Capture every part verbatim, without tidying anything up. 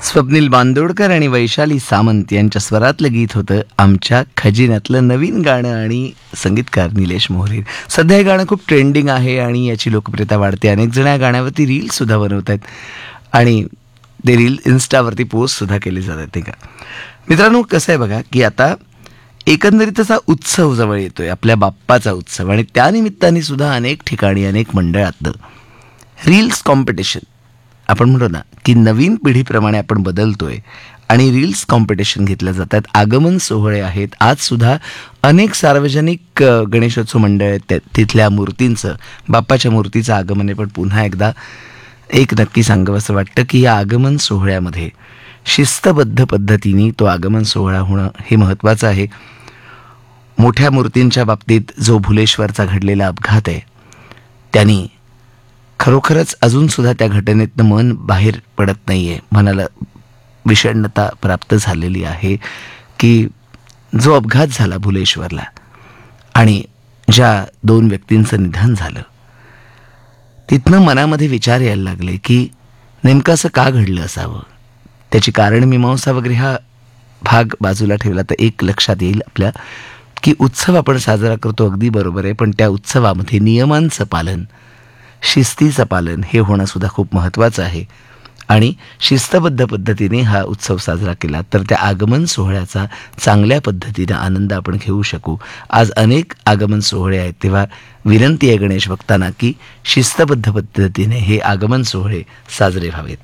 स्वप्नील बांदोडकर आणि वैशाली सामंत यांच्या स्वरातलं गीत होतं आमच्या खजिन्यातलं नवीन गाणं आणि संगीतकार निलेश मोहरे. सध्या हे गाणं खूप ट्रेंडिंग आहे आणि याची लोकप्रियता वाढते. अनेक जण या गाण्यावरती रील्ससुद्धा बनवत आहेत आणि ते रील इन्स्टावरती पोस्टसुद्धा केले जातात. ते का मित्रांनो, कसं आहे बघा की आता एकंदरीत असा उत्सव जवळ येतोय, आपल्या बाप्पाचा उत्सव, आणि त्यानिमित्ताने सुद्धा अनेक ठिकाणी अनेक मंडळातलं रील्स कॉम्पिटिशन, आपण म्हणतो ना की नवीन पिढीप्रमाणे आपण बदलतोय आणि रील्स कॉम्पिटिशन घेतल्या जातात. आगमन सोहळे आहेत. आज सुद्धा अनेक सार्वजनिक अ, गणेशोत्सव मंडळ आहेत. त्या तिथल्या मूर्तींचं, बाप्पाच्या मूर्तीचं आगमन आहे. पण पुन्हा एकदा एक नक्की सांगावं असं वाटतं की या आगमन सोहळ्यामध्ये शिस्तबद्ध पद्धतीने तो आगमन सोहळा होणं हे महत्त्वाचं आहे. मोठ्या मूर्तींच्या बाबतीत जो भुलेश्वरचा घडलेला अपघात आहे, त्यांनी खरोखरच अजूनसुद्धा त्या घटनेतनं मन बाहेर पडत नाही आहे. मनाला विषण्णता प्राप्त झालेली आहे की जो अपघात झाला भुलेश्वरला आणि ज्या दोन व्यक्तींचं निधन झालं, तिथनं मनामध्ये विचार यायला लागले की नेमकं असं का घडलं असावं. त्याची कारणमीमांसा वगैरे हा भाग बाजूला ठेवला तर एक लक्षात येईल आपल्या की उत्सव आपण साजरा करतो, अगदी बरोबर आहे, पण त्या उत्सवामध्ये नियमांचं पालन, शिस्तीचं पालन हे होणं सुद्धा खूप महत्त्वाचं आहे. आणि शिस्तबद्ध पद्धतीने हा उत्सव साजरा केला तर त्या आगमन सोहळ्याचा चांगल्या पद्धतीने आनंद आपण घेऊ शकू. आज अनेक आगमन सोहळे आहेत, तेव्हा विनंती आहे गणेश भक्तांना की शिस्तबद्ध पद्धतीने हे आगमन सोहळे साजरे व्हावेत.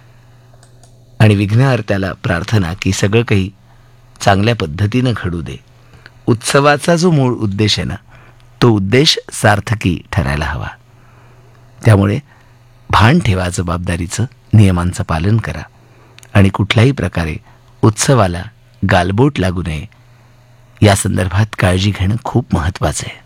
आणि विघ्नहर्त्याला प्रार्थना की सगळं काही चांगल्या पद्धतीनं घडू दे. उत्सवाचा जो मूळ उद्देश आहे ना, तो उद्देश सार्थकी ठरायला हवा. त्यामुळे भान ठेवा जबाबदारीचं, नियमांचं पालन करा आणि कुठल्याही प्रकारे उत्सवाला गालबोट लागू नये या संदर्भात काळजी घेणं खूप महत्त्वाचं आहे.